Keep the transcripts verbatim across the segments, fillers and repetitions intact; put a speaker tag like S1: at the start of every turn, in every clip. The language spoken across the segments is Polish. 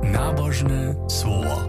S1: Nabożne słowo.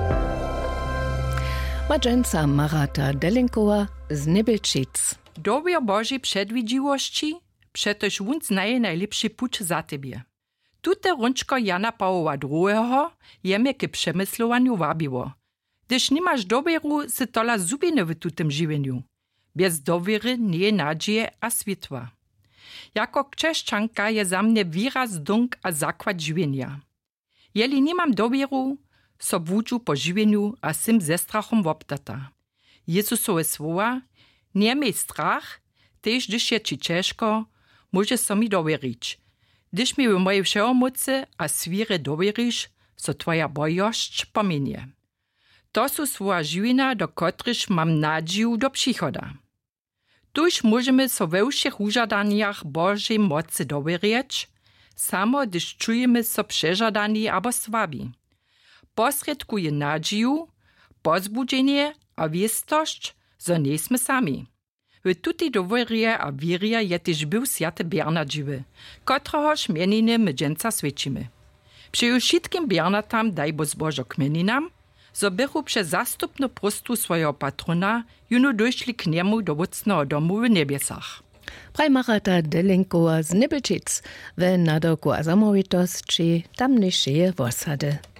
S2: Madżęca Marata Delinkowa z Nibelčic.
S3: Dowier Bożej przedwidziłości, przetoż on znaje najlepszy put za tebie. Tute rączko Jana Pawła drugiego jeme k przemyslowaniu wabiło. Gdyż nie masz dowieru, se tola zubiny w tutym żywieniu. Bez dowiery nie nadzieje a światła. Jako krzeszczanka je za mnie wyraz dąg a zakład żywienia. Jeli nie mam dowieru, so wudżu po żywieniu a sym ze strachom woptata. Jezusowe słowa, nie miej strach, też gdyż je ci ciężko, może so mi dowierzyć. Gdyż mi w mojej wszeomocy a swire dowierzysz, so twoja bojość pominie. To są słowa żywienia, do których mam nadzieję do przychoda. Tuż możemy so we všech užadaniach Bożej mocy dowierzyć, samo gdyż czujemy so przeżadani albo słabi. Posredkuje nadzieju, pozbudzenie a wistość, że nie sme sami. W tutej dowierie a wierie je też był święty Bernard żywy, któregoż mieniny my dżęca świecimy. Przy wszystkim Bernardam daj bo zbożo kmeninam, zo bychu przez zastupnu prostu swojego patrona juno došli k niemu do wócnego domu w niebiesach.
S2: Praj Marata Delinkowa z Nibelčic, we nadoku a zamovitosti tam nie šeje vosady.